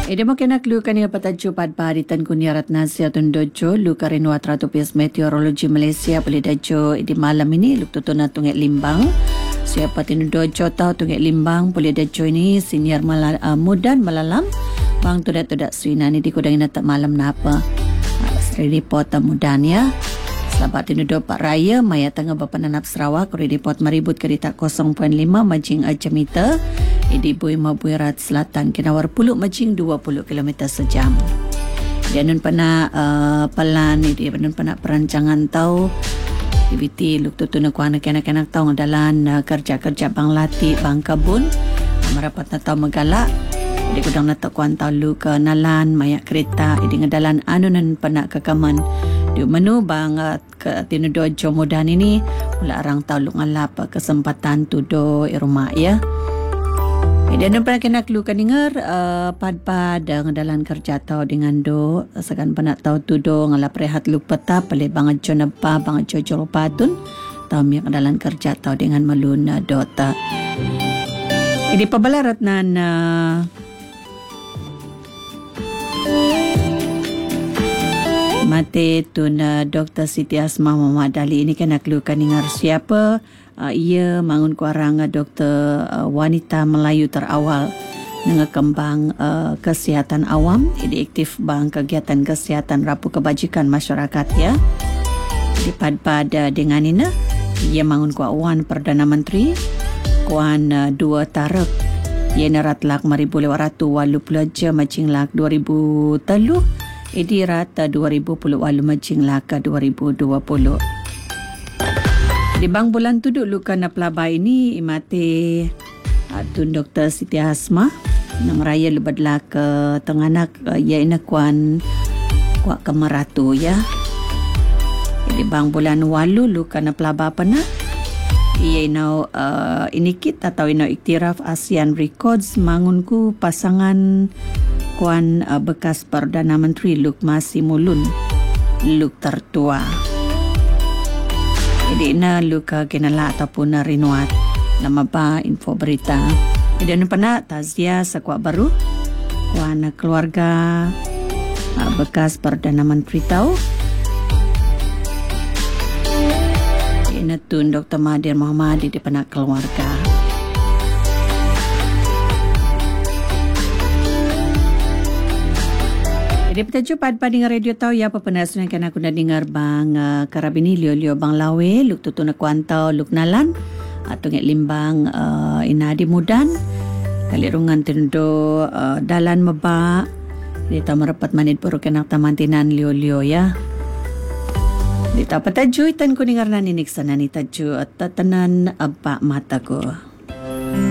Ida mo kinaklu kaniya patadyo padparitan kunyarat na siya tundojo luka rin watratopis meteorology Malaysia pulidadyo idi malam ini luktuto na tungit limbang siya patindojo tau tungit limbang pulidadyo ini senior mudan malalam bang tudak-tudak suina ni di kudang tak malam na apa report mudan ya Selamat tinudo Pak Raya Maya Tengah Bapananap Sarawak report maribut kereta 0.5 majing ajamita Idi Bui Mabuirat Selatan Kinawar Puluk majing 20 km sejam. Dia nun pana palan idi nun pana perancangan tau aktiviti luk tutuna ku anak-anak tau ngadalan kerja-kerja bang lati bang kabun merapat na tau magalak di kudang na tau kuan tau lu ke nalan mayak kereta idi ngadalan anunan pana kekaman di menu bang ke tinudo jomodan ini mula arang tau lu ngalap kesempatan tudo rumah ya. Dan pernah kena kelukan dengar pad-pad ngadalan kerja tau dengan do sekan pernah tau tudo ngalap rehat lu peta pale banget jonapa banget jojol patun tau mi ngadalan kerja tau dengan meluna dota. Jadi pabalarat nan mate tun Dr. Siti Asma Muhammad Ali ini kena kelukan dengar siapa ia mangun kuarang doktor wanita Melayu terawal dengan kembang kesihatan awam ini aktif bang kegiatan kesihatan rapu kebajikan masyarakat ya di pad-pad dengan ini ia mangun kuawan Perdana Menteri kuan 2 tarik ia nerat lak 1,200 walu pelajar macing lak 2000 telu ini rata 2000 walu macing lak 2020 di bang bulan tu dulu kena pelabai ini imate tun Dr. Siti Asma nang raya lebadlah ke tenganak ya ina kuan kuak kemeratu ya. Di bang bulan walu lu kena pelaba pana ia ina inikit atau ina iktiraf ASEAN Records mangunku pasangan kuan bekas Perdana Menteri Lukma Simulun luk tertua. Jadi na luka kinala ataupun rinuat nama ba info berita. Jadi nu pana tazia sakwak baru kuan keluarga bekas Perdana Menteri tau. Ina tun Dr. Mahathir Mohamad di pana keluarga. Jadi petajuk pad-pad dengar radio tau ya apa penasun yang kena aku dah dengar bang karabini lio-lio bang lawe luk tutuna kuantau luk nalan atau ngek limbang ina di mudan kali rungan tendo dalan meba dia tak merapat manit puru kena tamantinan lio-lio ya dia tak petajuk tan ku dengar nani niksana ni taju tenan apa mataku.